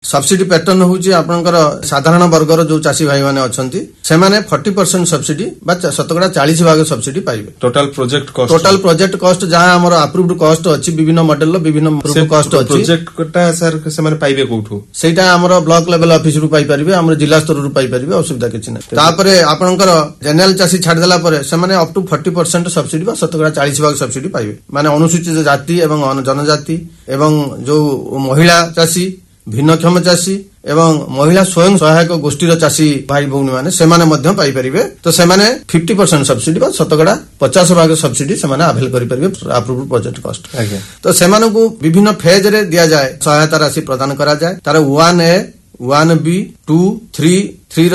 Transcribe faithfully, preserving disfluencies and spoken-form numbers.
subsidy pattern होउची आपनकर साधारण वर्गर जो चासी भाई माने अछंती सेमाने चालीस परसेंट सब्सिडी बा शतकड़ा चालीस भाग सब्सिडी पाइबे total project cost total project cost जहां हमर अप्रूव्ड कॉस्ट अछि विभिन्न मॉडल लो विभिन्न अप्रूव्ड कॉस्ट अछि प्रोजेक्ट कोटा सर से माने पाइबे कोठू सेटा हमर ब्लॉक लेवल ऑफिस रु पाइ परिबे हमर जिला स्तर रु पाइ परिबे असुविधा किछि नै तापरे आपनकर जनरल चासी छाड़ देला परे सेमाने अप टू चालीस परसेंट सब्सिडी बा शतकड़ा चालीस भाग सब्सिडी पाइबे माने अनुसूचित जाति एवं जनजाति एवं जो महिला चासी भिन्नक्षम चासी एवं महिला स्वयं सहायक गोष्ठीर चासी भाई भौणी माने सेमाने मध्य पाई परिबे तो सेमाने पचास परसेंट सब्सिडी बा शतकड़ा पचास भाग सब्सिडी सेमाने अवेल करि परिबे अप्रूव्ड प्रोजेक्ट कॉस्ट तो सेमाने को विभिन्न फेज रे दिया जाए सहायता राशि प्रदान करा जाए तार one A one B to three three